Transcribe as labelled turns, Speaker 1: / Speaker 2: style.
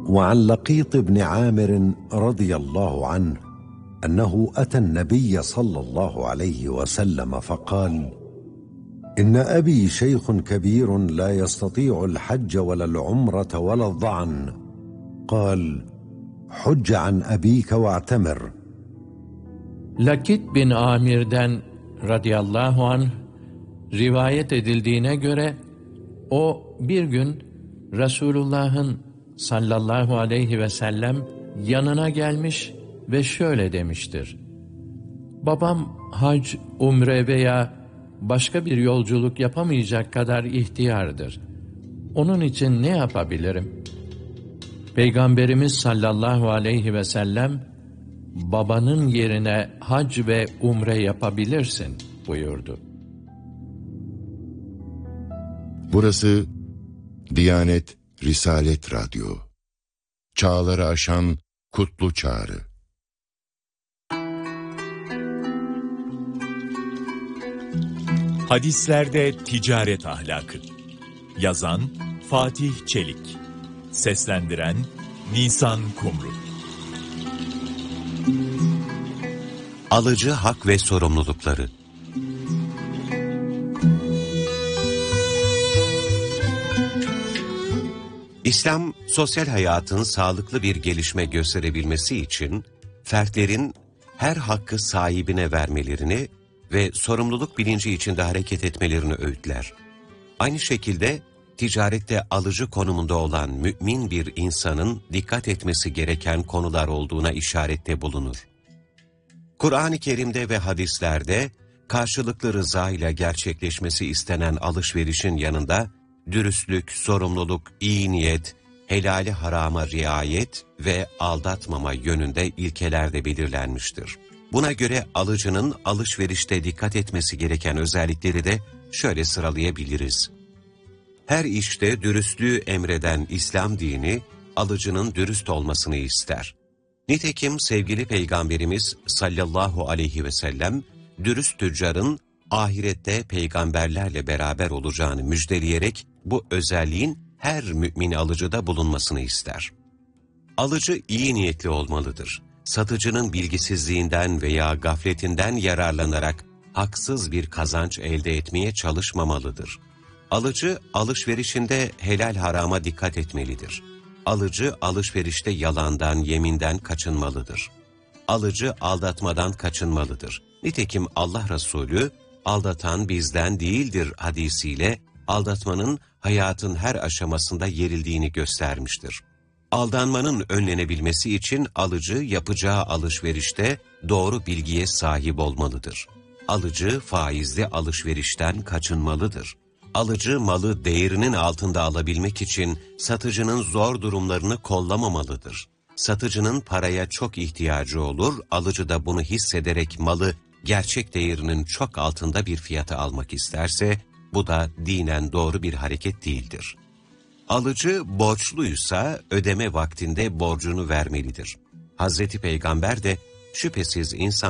Speaker 1: وعن لقيط بن عامر رضي الله عنه أنه أتى النبي صلى الله عليه وسلم فقال: إن أبي شيخ كبير لا يستطيع الحج ولا العمرة ولا الظعن. قال: حج عن أبيك واعتمر.
Speaker 2: Lakit bin Amir'den radıyallahu anh rivayet edildiğine göre o bir gün Resulullah'ın sallallahu aleyhi ve sellem yanına gelmiş ve şöyle demiştir: babam hac, umre veya başka bir yolculuk yapamayacak kadar ihtiyardır. Onun için ne yapabilirim? Peygamberimiz sallallahu aleyhi ve sellem, babanın yerine hac ve umre yapabilirsin buyurdu.
Speaker 3: Burası Diyanet Risalet Radyo. Çağları aşan kutlu çağrı.
Speaker 4: Hadislerde ticaret ahlakı. Yazan Fatih Çelik. Seslendiren Nisan Kumru.
Speaker 5: Alıcı hak ve sorumlulukları. İslam, sosyal hayatın sağlıklı bir gelişme gösterebilmesi için fertlerin her hakkı sahibine vermelerini ve sorumluluk bilinci içinde hareket etmelerini öğütler. Aynı şekilde ticarette alıcı konumunda olan mümin bir insanın dikkat etmesi gereken konular olduğuna işarette bulunur. Kur'an-ı Kerim'de ve hadislerde karşılıklı rıza ile gerçekleşmesi istenen alışverişin yanında dürüstlük, sorumluluk, iyi niyet, helali harama riayet ve aldatmama yönünde ilkeler de belirlenmiştir. Buna göre alıcının alışverişte dikkat etmesi gereken özellikleri de şöyle sıralayabiliriz. Her işte dürüstlüğü emreden İslam dini, alıcının dürüst olmasını ister. Nitekim sevgili Peygamberimiz sallallahu aleyhi ve sellem, dürüst tüccarın ahirette peygamberlerle beraber olacağını müjdeleyerek bu özelliğin her mümin alıcıda bulunmasını ister. Alıcı iyi niyetli olmalıdır. Satıcının bilgisizliğinden veya gafletinden yararlanarak haksız bir kazanç elde etmeye çalışmamalıdır. Alıcı alışverişinde helal harama dikkat etmelidir. Alıcı alışverişte yalandan, yeminden kaçınmalıdır. Alıcı aldatmadan kaçınmalıdır. Nitekim Allah Resulü, aldatan bizden değildir hadisiyle aldatmanın hayatın her aşamasında yerildiğini göstermiştir. Aldanmanın önlenebilmesi için alıcı yapacağı alışverişte doğru bilgiye sahip olmalıdır. Alıcı faizli alışverişten kaçınmalıdır. Alıcı malı değerinin altında alabilmek için satıcının zor durumlarını kollamamalıdır. Satıcının paraya çok ihtiyacı olur, alıcı da bunu hissederek malı gerçek değerinin çok altında bir fiyata almak isterse, bu da dinen doğru bir hareket değildir. Alıcı borçluysa ödeme vaktinde borcunu vermelidir. Hazreti Peygamber de şüphesiz insan